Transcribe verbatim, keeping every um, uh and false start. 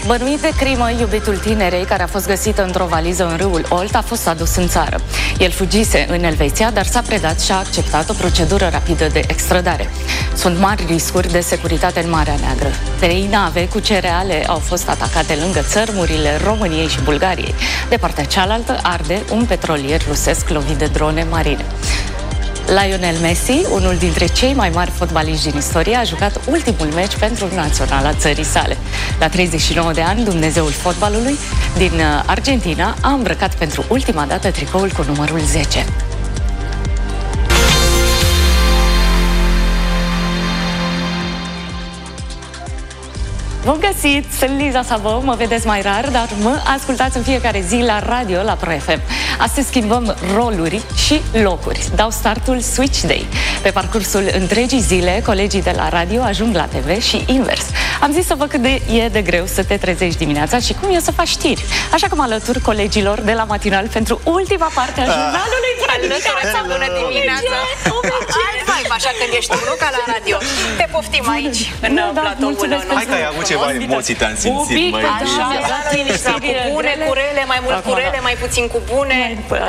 Bănuit de crimă, iubitul tinerei, care a fost găsit într-o valiză în râul Olt, a fost adus în țară. El fugise în Elveția, dar s-a predat și a acceptat o procedură rapidă de extradare. Sunt mari riscuri de securitate în Marea Neagră. Trei nave cu cereale au fost atacate lângă țărmurile României și Bulgariei. De partea cealaltă arde un petrolier rusesc lovit de drone marine. Lionel Messi, unul dintre cei mai mari fotbaliști din istorie, a jucat ultimul meci pentru naționala țării sale. La treizeci și nouă de ani, Dumnezeul fotbalului din Argentina a îmbrăcat pentru ultima dată tricoul cu numărul zece. Bun găsit! Sunt Liza Savă, mă vedeți mai rar, dar mă ascultați în fiecare zi la radio, la Pro F M. Astăzi schimbăm roluri și locuri. Dau startul Switch Day. Pe parcursul întregii zile, colegii de la radio ajung la T V și invers. Am zis să văd cât de, e de greu să te trezești dimineața și cum e să faci știri. Așa că mă alătur colegilor de la matinal pentru ultima parte a jurnalului. Alătură-ți, bună dimineața! Altfel, așa când ești unul ca la radio. Te poftim aici, în platoul nostru. Hai că ai avut ceva emoții, te-am simțit, măi. Așa, cu bune, cu rele, mai mult cu rele, mai puțin cu bune.